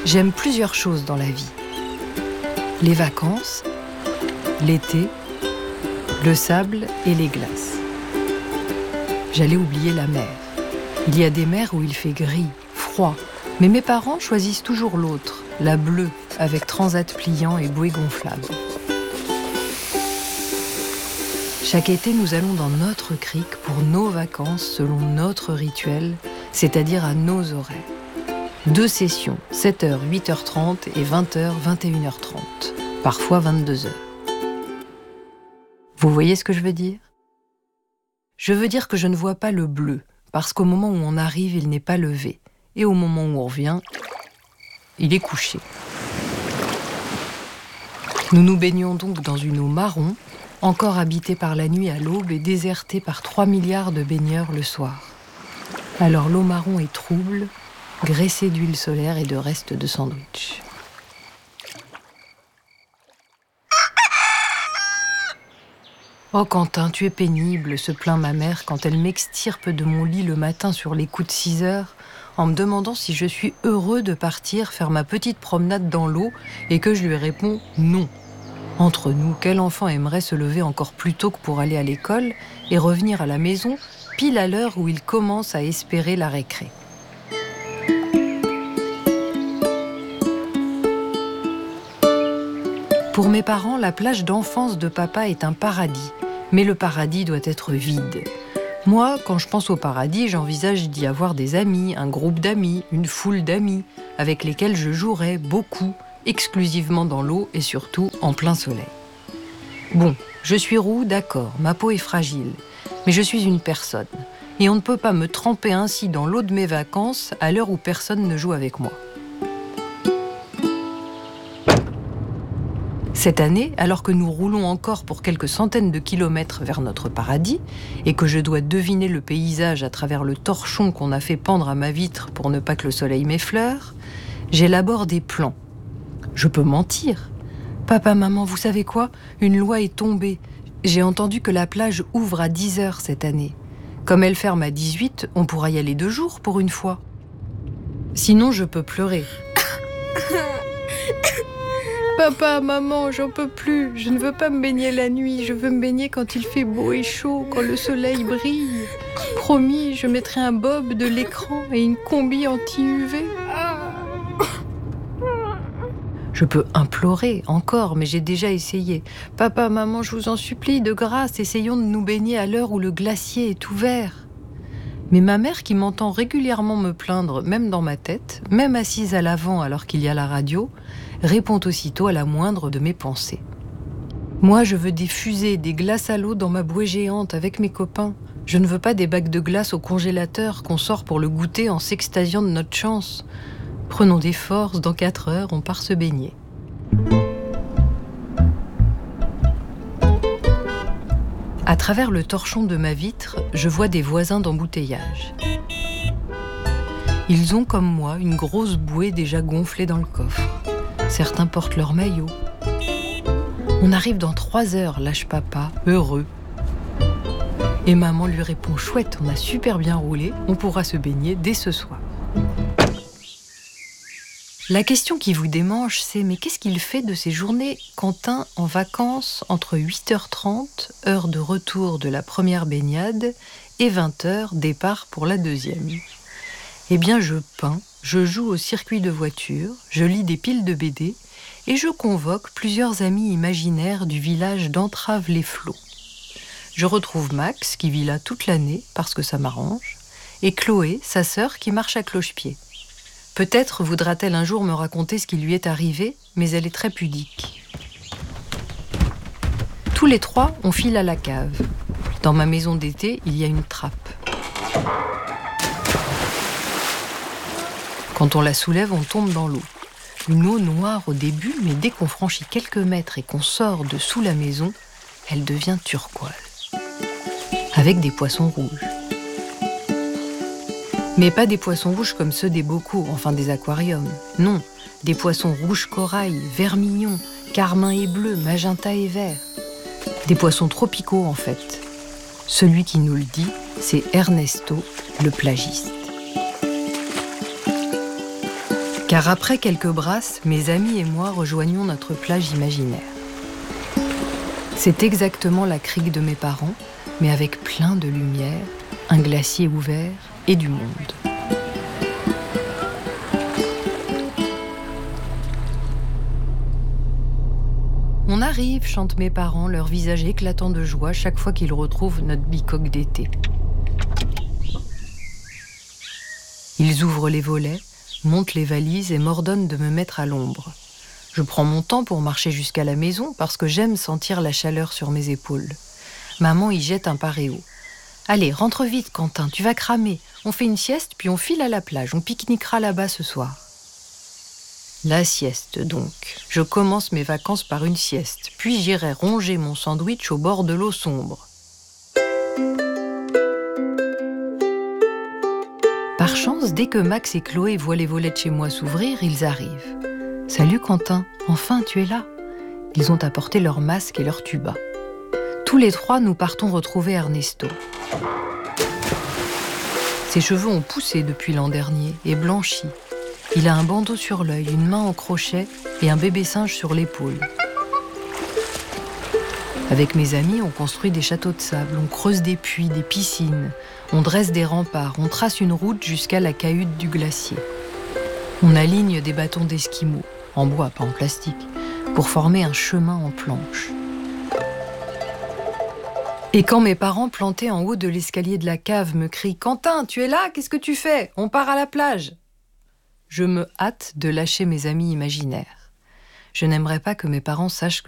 J'aime plusieurs choses dans la vie. Les vacances, l'été, le sable et les glaces. J'allais oublier la mer. Il y a des mers où il fait gris, froid, mais mes parents choisissent toujours l'autre, la bleue, avec transat pliant et bouée gonflable. Chaque été, nous allons dans notre crique pour nos vacances selon notre rituel, c'est-à-dire à nos horaires. 2 sessions, 7h, 8h30 et 20h, 21h30. Parfois 22h. Vous voyez ce que je veux dire ? Je veux dire que je ne vois pas le bleu, parce qu'au moment où on arrive, il n'est pas levé. Et au moment où on revient, il est couché. Nous nous baignons donc dans une eau marron, encore habitée par la nuit à l'aube et désertée par 3 milliards de baigneurs le soir. Alors l'eau marron est trouble, graissée d'huile solaire et de restes de sandwich. « Oh Quentin, tu es pénible », se plaint ma mère quand elle m'extirpe de mon lit le matin sur les coups de 6 heures en me demandant si je suis heureux de partir faire ma petite promenade dans l'eau et que je lui réponds non. Entre nous, quel enfant aimerait se lever encore plus tôt que pour aller à l'école et revenir à la maison pile à l'heure où il commence à espérer la récré ? Pour mes parents, la plage d'enfance de papa est un paradis, mais le paradis doit être vide. Moi, quand je pense au paradis, j'envisage d'y avoir des amis, un groupe d'amis, une foule d'amis, avec lesquels je jouerais beaucoup, exclusivement dans l'eau et surtout en plein soleil. Bon, je suis roux, d'accord, ma peau est fragile, mais je suis une personne, et on ne peut pas me tremper ainsi dans l'eau de mes vacances à l'heure où personne ne joue avec moi. Cette année, alors que nous roulons encore pour quelques centaines de kilomètres vers notre paradis, et que je dois deviner le paysage à travers le torchon qu'on a fait pendre à ma vitre pour ne pas que le soleil m'effleure, j'élabore des plans. Je peux mentir. Papa, maman, vous savez quoi ? Une loi est tombée. J'ai entendu que la plage ouvre à 10h cette année. Comme elle ferme à 18, on pourra y aller 2 jours pour une fois. Sinon, je peux pleurer. Papa, maman, j'en peux plus. Je ne veux pas me baigner la nuit. Je veux me baigner quand il fait beau et chaud, quand le soleil brille. Promis, je mettrai un bob de l'écran et une combi anti-UV. Je peux implorer encore, mais j'ai déjà essayé. Papa, maman, je vous en supplie, de grâce, essayons de nous baigner à l'heure où le glacier est ouvert. Mais ma mère, qui m'entend régulièrement me plaindre, même dans ma tête, même assise à l'avant alors qu'il y a la radio, répond aussitôt à la moindre de mes pensées. Moi, je veux des fusées, des glaces à l'eau dans ma bouée géante avec mes copains. Je ne veux pas des bacs de glace au congélateur qu'on sort pour le goûter en s'extasiant de notre chance. Prenons des forces, dans 4 heures, on part se baigner. À travers le torchon de ma vitre, je vois des voisins d'embouteillage. Ils ont, comme moi, une grosse bouée déjà gonflée dans le coffre. Certains portent leur maillot. On arrive dans 3 heures, lâche papa, heureux. Et maman lui répond, chouette, on a super bien roulé, on pourra se baigner dès ce soir. La question qui vous démange, c'est mais qu'est-ce qu'il fait de ces journées, Quentin, en vacances entre 8h30, heure de retour de la première baignade, et 20h, départ pour la deuxième ? Eh bien, je peins, je joue au circuit de voiture, je lis des piles de BD, et je convoque plusieurs amis imaginaires du village d'Entrave-les-Flots. Je retrouve Max, qui vit là toute l'année, parce que ça m'arrange, et Chloé, sa sœur, qui marche à cloche-pied. Peut-être voudra-t-elle un jour me raconter ce qui lui est arrivé, mais elle est très pudique. Tous les 3, on file à la cave. Dans ma maison d'été, il y a une trappe. Quand on la soulève, on tombe dans l'eau. Une eau noire au début, mais dès qu'on franchit quelques mètres et qu'on sort de sous la maison, elle devient turquoise. Avec des poissons rouges. Mais pas des poissons rouges comme ceux des bocaux, enfin des aquariums. Non, des poissons rouges corail, vermillon, carmin et bleu, magenta et vert. Des poissons tropicaux en fait. Celui qui nous le dit, c'est Ernesto, le plagiste. Car après quelques brasses, mes amis et moi rejoignons notre plage imaginaire. C'est exactement la crique de mes parents, mais avec plein de lumière, un glacier ouvert et du monde. On arrive, chantent mes parents, leur visage éclatant de joie chaque fois qu'ils retrouvent notre bicoque d'été. Ils ouvrent les volets, montent les valises et m'ordonnent de me mettre à l'ombre. Je prends mon temps pour marcher jusqu'à la maison parce que j'aime sentir la chaleur sur mes épaules. Maman y jette un paréo. « Allez, rentre vite, Quentin, tu vas cramer. On fait une sieste, puis on file à la plage. On pique-niquera là-bas ce soir. » La sieste, donc. Je commence mes vacances par une sieste, puis j'irai ronger mon sandwich au bord de l'eau sombre. Par chance, dès que Max et Chloé voient les volets de chez moi s'ouvrir, ils arrivent. « Salut Quentin, enfin tu es là !» Ils ont apporté leur masque et leur tuba. Tous les trois, nous partons retrouver Ernesto. Ses cheveux ont poussé depuis l'an dernier et blanchi. Il a un bandeau sur l'œil, une main en crochet et un bébé singe sur l'épaule. Avec mes amis, on construit des châteaux de sable, on creuse des puits, des piscines, on dresse des remparts, on trace une route jusqu'à la cahute du glacier. On aligne des bâtons d'esquimaux, en bois, pas en plastique, pour former un chemin en planches. Et quand mes parents, plantés en haut de l'escalier de la cave, me crient « Quentin, tu es là? Qu'est-ce que tu fais? On part à la plage !» Je me hâte de lâcher mes amis imaginaires. Je n'aimerais pas que mes parents sachent que